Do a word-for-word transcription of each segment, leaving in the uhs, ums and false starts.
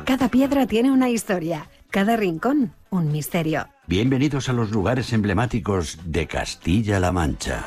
Cada piedra tiene una historia, cada rincón un misterio. Bienvenidos a los lugares emblemáticos de Castilla-La Mancha.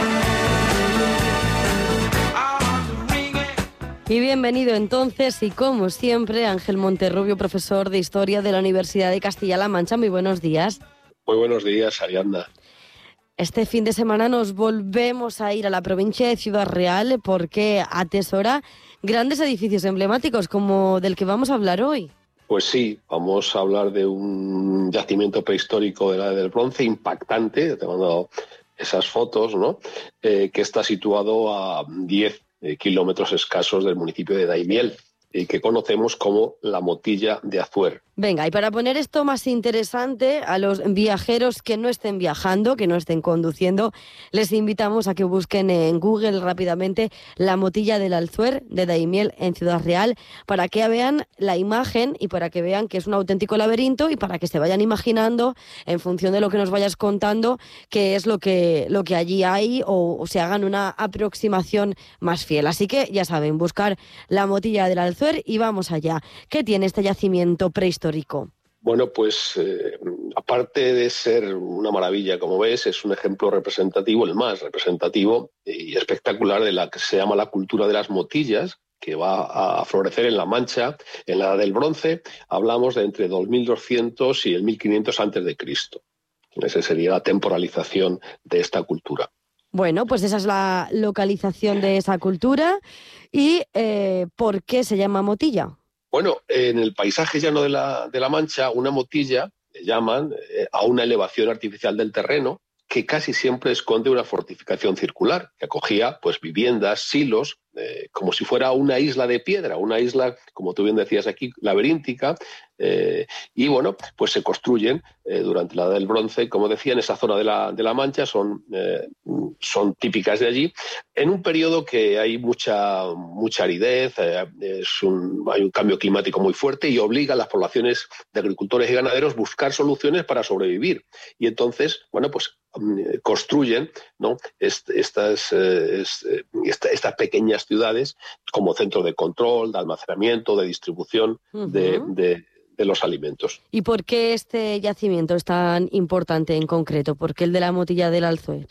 Y bienvenido entonces, y como siempre, Ángel Monterrubio, profesor de Historia de la Universidad de Castilla-La Mancha. Muy buenos días. Muy buenos días, Ariadna. Este fin de semana nos volvemos a ir a la provincia de Ciudad Real porque atesora grandes edificios emblemáticos como del que vamos a hablar hoy. Pues sí, vamos a hablar de un yacimiento prehistórico de la Edad del Bronce impactante, te he mandado esas fotos, ¿no? Eh, que está situado a diez eh, kilómetros escasos del municipio de Daimiel, y que conocemos como la Motilla de Azuer. Venga, y para poner esto más interesante, a los viajeros que no estén viajando, que no estén conduciendo, les invitamos a que busquen en Google rápidamente la Motilla del Azuer de Daimiel en Ciudad Real, para que vean la imagen y para que vean que es un auténtico laberinto y para que se vayan imaginando, en función de lo que nos vayas contando, qué es lo que, lo que allí hay, o, o se hagan una aproximación más fiel. Así que ya saben, buscar la Motilla del Azuer y vamos allá. ¿Qué tiene este yacimiento prehistórico? Bueno, pues eh, aparte de ser una maravilla, como ves, es un ejemplo representativo, el más representativo y espectacular de la que se llama la cultura de las motillas, que va a florecer en La Mancha en la Edad del Bronce. Hablamos de entre dos mil doscientos y el mil quinientos antes de Cristo. Esa sería la temporalización de esta cultura. Bueno, pues esa es la localización de esa cultura. ¿Y eh, por qué se llama motilla? Bueno, en el paisaje llano de la, de la Mancha, una motilla le llaman eh, a una elevación artificial del terreno que casi siempre esconde una fortificación circular, que acogía pues viviendas, silos, eh, como si fuera una isla de piedra, una isla, como tú bien decías aquí, laberíntica, eh, y bueno, pues se construyen eh, durante la Edad del Bronce, como decía, en esa zona de la, de la Mancha, son, eh, son típicas de allí, en un periodo que hay mucha, mucha aridez, eh, es un, hay un cambio climático muy fuerte y obliga a las poblaciones de agricultores y ganaderos a buscar soluciones para sobrevivir. Y entonces, bueno, pues construyen, ¿no?, estas, eh, esta, estas pequeñas ciudades como centro de control, de almacenamiento, de distribución uh-huh. de, de, de los alimentos. ¿Y por qué este yacimiento es tan importante en concreto? ¿Por qué el de la Motilla del Azuer?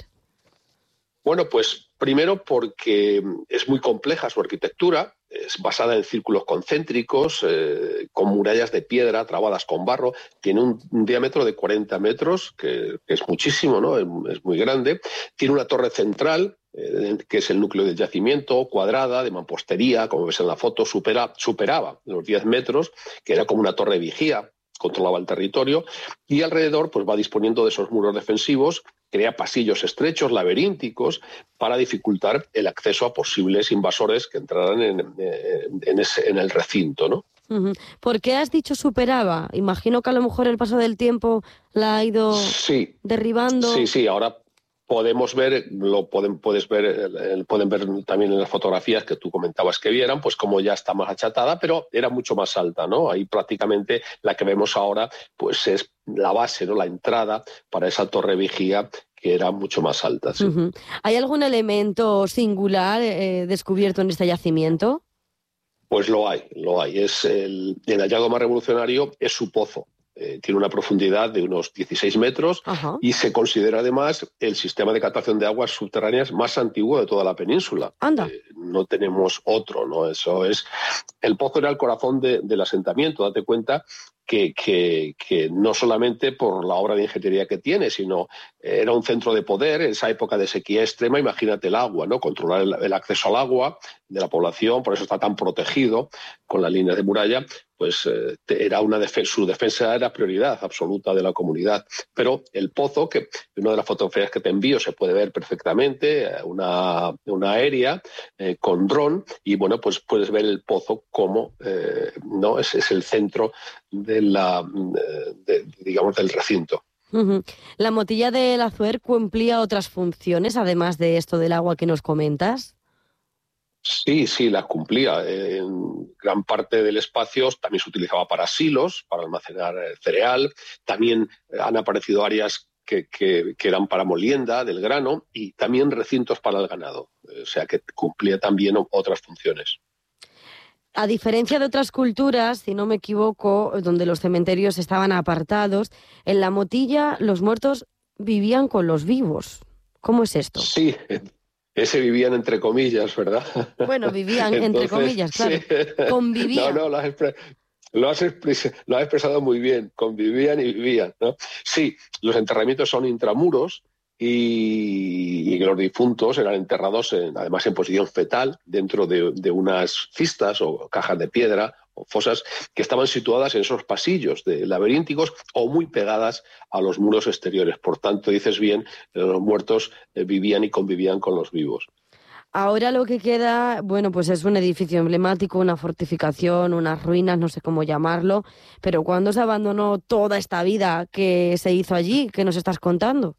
Bueno, pues primero porque es muy compleja su arquitectura, es basada en círculos concéntricos, eh, con murallas de piedra trabadas con barro, tiene un, un diámetro de cuarenta metros, que, que es muchísimo, ¿no? Es, es muy grande, tiene una torre central, eh, que es el núcleo del yacimiento, cuadrada, de mampostería, como ves en la foto, supera, superaba los diez metros, que era como una torre vigía, controlaba el territorio, y alrededor pues va disponiendo de esos muros defensivos, crea pasillos estrechos, laberínticos, para dificultar el acceso a posibles invasores que entraran en, en, en, ese, en el recinto, ¿no? Uh-huh. ¿Por qué has dicho superaba? Imagino que a lo mejor el paso del tiempo la ha ido sí, derribando. Sí, sí, ahora podemos ver, lo pueden, puedes ver, pueden ver también en las fotografías que tú comentabas que vieran, pues como ya está más achatada, pero era mucho más alta, ¿no? Ahí prácticamente la que vemos ahora, pues es la base, ¿no?, la entrada para esa torre vigía, que era mucho más alta. ¿Sí? Uh-huh. ¿Hay algún elemento singular eh, descubierto en este yacimiento? Pues lo hay, lo hay. Es el, el hallazgo más revolucionario es su pozo. Eh, tiene una profundidad de unos dieciséis metros uh-huh. y se considera además el sistema de captación de aguas subterráneas más antiguo de toda la península. Anda. Eh, no tenemos otro, ¿no? Eso es. El pozo era el corazón de, del asentamiento. Date cuenta que, que, que no solamente por la obra de ingeniería que tiene, sino era un centro de poder en esa época de sequía extrema. Imagínate el agua, ¿no? Controlar el, el acceso al agua de la población, por eso está tan protegido con la línea de muralla. Pues eh, era una defensa, su defensa era prioridad absoluta de la comunidad. Pero el pozo, que en una de las fotografías que te envío se puede ver perfectamente, una, una aérea eh, con dron, y bueno, pues puedes ver el pozo como eh, no es, es el centro de la, de, de, digamos, del recinto. Uh-huh. ¿La Motilla del Azuer cumplía otras funciones, además de esto del agua que nos comentas? Sí, sí, las cumplía. En gran parte del espacio también se utilizaba para silos, para almacenar cereal. También han aparecido áreas que, que, que eran para molienda del grano y también recintos para el ganado. O sea que cumplía también otras funciones. A diferencia de otras culturas, si no me equivoco, donde los cementerios estaban apartados, en la Motilla los muertos vivían con los vivos. ¿Cómo es esto? Sí, ese vivían entre comillas, ¿verdad? Bueno, vivían entre Entonces, comillas, claro. sí. Convivían. No, no, lo has, expre- lo, has expres- lo has expresado muy bien. Convivían y vivían, ¿no? Sí, los enterramientos son intramuros y, y los difuntos eran enterrados, en, además en posición fetal, dentro de, de unas cistas o cajas de piedra o fosas que estaban situadas en esos pasillos de laberínticos o muy pegadas a los muros exteriores. Por tanto, dices bien, los muertos eh, vivían y convivían con los vivos. Ahora lo que queda, bueno, pues es un edificio emblemático, una fortificación, unas ruinas, no sé cómo llamarlo, pero ¿cuándo se abandonó toda esta vida que se hizo allí? ¿Qué nos estás contando?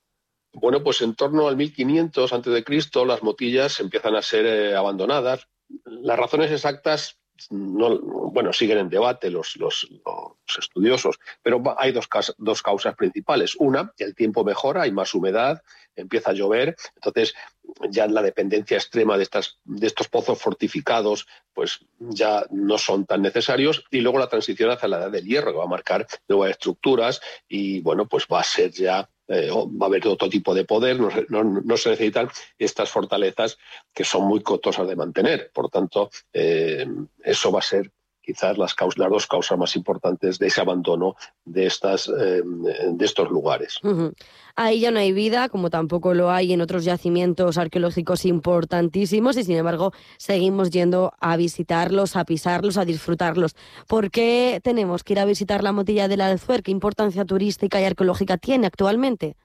Bueno, pues en torno al mil quinientos antes de Cristo las motillas empiezan a ser eh, abandonadas. Las razones exactas no, bueno, siguen en debate los, los, los estudiosos, pero hay dos, dos causas principales. Una, que el tiempo mejora, hay más humedad, empieza a llover, entonces ya la dependencia extrema de, estas, de estos pozos fortificados pues ya no son tan necesarios, y luego la transición hacia la edad del hierro, que va a marcar nuevas estructuras y bueno, pues va a ser ya Eh, va a haber otro tipo de poder, no, no, no se necesitan estas fortalezas que son muy costosas de mantener. Por tanto, eh, eso va a ser quizás las, causas, las dos causas más importantes de ese abandono de, estas, eh, de estos lugares. Uh-huh. Ahí ya no hay vida, como tampoco lo hay en otros yacimientos arqueológicos importantísimos, y sin embargo seguimos yendo a visitarlos, a pisarlos, a disfrutarlos. ¿Por qué tenemos que ir a visitar la Motilla del Alzuer? ¿Qué importancia turística y arqueológica tiene actualmente?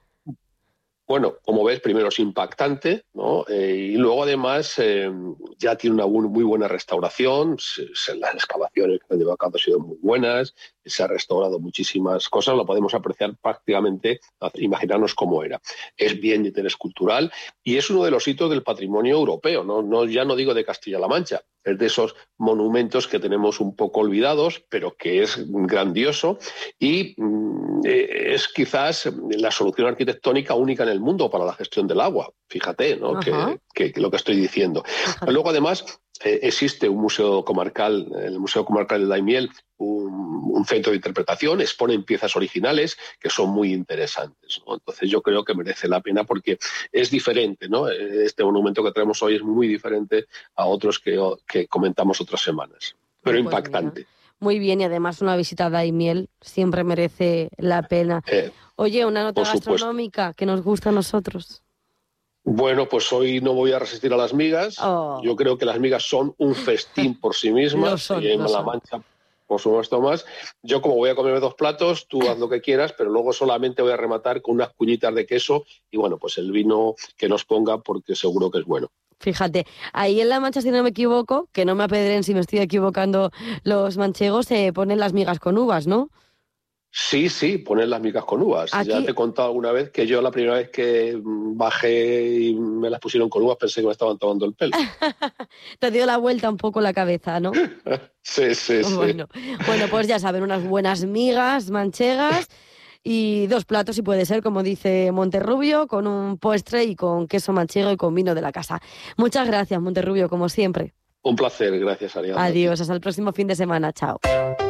Bueno, como ves, primero es impactante, ¿no? Eh, y luego además eh, ya tiene una muy buena restauración, se, se, las excavaciones que han llevado a cabo han sido muy buenas, se ha restaurado muchísimas cosas, lo podemos apreciar prácticamente, imaginarnos cómo era. Es bien de interés cultural y es uno de los hitos del patrimonio europeo, ¿no? No, ya no digo de Castilla-La Mancha, es de esos monumentos que tenemos un poco olvidados, pero que es grandioso y mm, es quizás la solución arquitectónica única en el mundo para la gestión del agua. Fíjate, ¿no? que, que, que lo que estoy diciendo. Ajá. Luego, además, eh, existe un museo comarcal, el Museo Comarcal de Daimiel, un, un centro de interpretación, exponen piezas originales que son muy interesantes, ¿no? Entonces yo creo que merece la pena porque es diferente, ¿no? Este monumento que tenemos hoy es muy diferente a otros que, que comentamos otras semanas, pero pues impactante. Mira. Muy bien, y además una visita a Daimiel siempre merece la pena. Eh, Oye, una nota gastronómica que nos gusta a nosotros. Bueno, pues hoy no voy a resistir a las migas. Oh. Yo creo que las migas son un festín por sí mismas. son, y en La Mancha, por supuesto, más. Yo, como voy a comerme dos platos, tú haz lo que quieras, pero luego solamente voy a rematar con unas cuñitas de queso y, bueno, pues el vino que nos ponga porque seguro que es bueno. Fíjate, ahí en La Mancha, si no me equivoco, que no me apedren si me estoy equivocando los manchegos, se ponen las migas con uvas, ¿no? Sí, sí, ponen las migas con uvas. Aquí... Ya te he contado alguna vez que yo la primera vez que bajé y me las pusieron con uvas pensé que me estaban tomando el pelo. Te dio la vuelta un poco la cabeza, ¿no? sí, sí, sí. Bueno, bueno, pues ya saben, unas buenas migas manchegas y dos platos, si puede ser, como dice Monterrubio, con un postre y con queso manchego y con vino de la casa. Muchas gracias, Monterrubio, como siempre. Un placer, gracias, Ariadna. Adiós, hasta el próximo fin de semana. Chao.